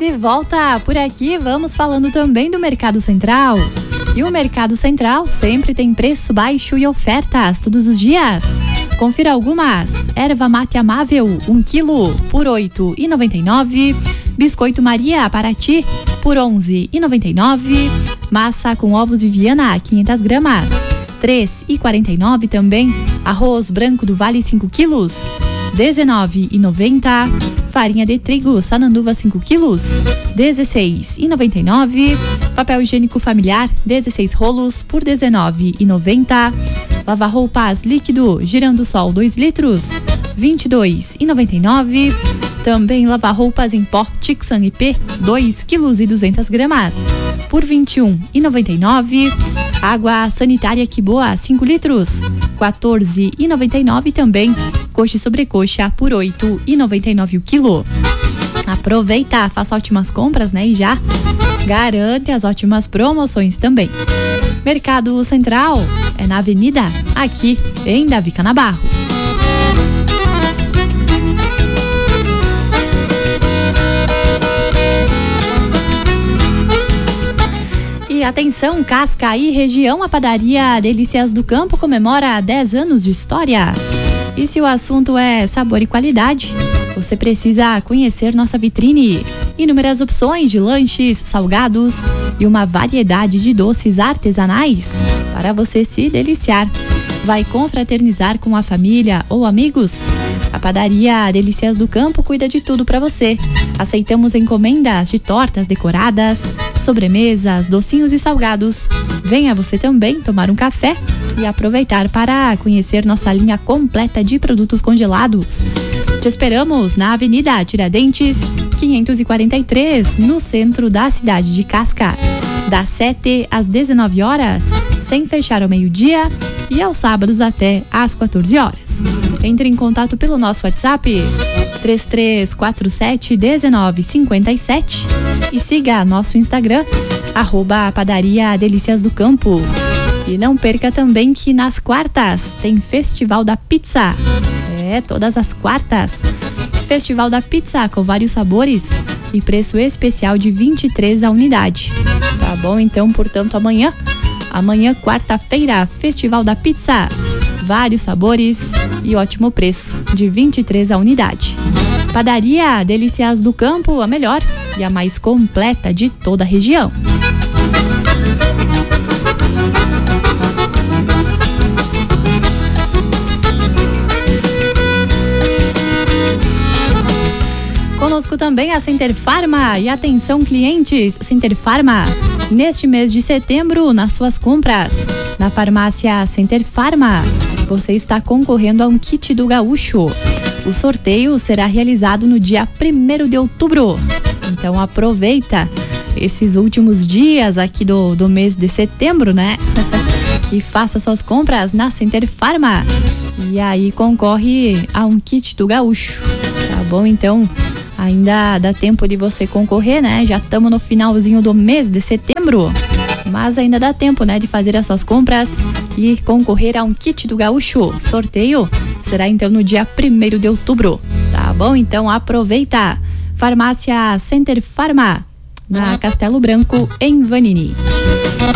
de volta por aqui, vamos falando também do Mercado Central. E o Mercado Central sempre tem preço baixo e ofertas todos os dias. Confira algumas. Erva mate amável, 1 kg por R$ 8,99. Biscoito Maria Paraty por R$ 11,99. Massa com ovos Viviana, 500 gramas, R$ 3,49 também. Arroz branco do Vale, 5 quilos, R$ 19,90. Farinha de trigo Sananduva, 5 quilos, R$ 16,99. Papel higiênico familiar, 16 rolos por R$ 19,90. Lavar roupas líquido Girando Sol, 2 litros, R$ 22,99. Também lavar roupas em pó Tixan IP, 2 quilos e 200 gramas, por R$ 21,99. Água sanitária Quiboa, 5 litros, R$ 14,99 também. Coxa e sobrecoxa por R$ 8,99 o quilo. Aproveita, faça ótimas compras, né? E já garante as ótimas promoções também. Mercado Central é na Avenida, aqui em Davi Canabarro. E atenção, Cascaí região, a padaria Delícias do Campo comemora 10 anos de história. E se o assunto é sabor e qualidade, você precisa conhecer nossa vitrine. Inúmeras opções de lanches, salgados e uma variedade de doces artesanais para você se deliciar. Vai confraternizar com a família ou amigos? A padaria Delícias do Campo cuida de tudo para você. Aceitamos encomendas de tortas decoradas, sobremesas, docinhos e salgados. Venha você também tomar um café e aproveitar para conhecer nossa linha completa de produtos congelados. Te esperamos na Avenida Tiradentes, 543, no centro da cidade de Casca, das 7 às 19 horas, sem fechar ao meio-dia, e aos sábados até às 14 horas. Entre em contato pelo nosso WhatsApp 3347-1957 e siga nosso Instagram, @padaria Delícias do Campo. E não perca também que nas quartas tem Festival da Pizza. Todas as quartas. Festival da Pizza com vários sabores e preço especial de 23 a unidade. Tá bom? Então, portanto, amanhã, quarta-feira, Festival da Pizza. Vários sabores e ótimo preço, de 23 a unidade. Padaria Delícias do Campo, a melhor e a mais completa de toda a região. Conosco também a Center Pharma. E atenção, clientes, Center Pharma, neste mês de setembro, nas suas compras na farmácia Center Pharma, você está concorrendo a um kit do Gaúcho. O sorteio será realizado no dia 1º de outubro. Então aproveita esses últimos dias aqui do mês de setembro, né? E faça suas compras na Center Pharma. E aí concorre a um kit do Gaúcho. Tá bom? Então ainda dá tempo de você concorrer, né? Já estamos no finalzinho do mês de setembro, mas ainda dá tempo, né, de fazer as suas compras e concorrer a um kit do Gaúcho. Sorteio será então no dia 1º de outubro, tá bom? Então aproveita. Farmácia Center Pharma, na Castelo Branco, em Vanini.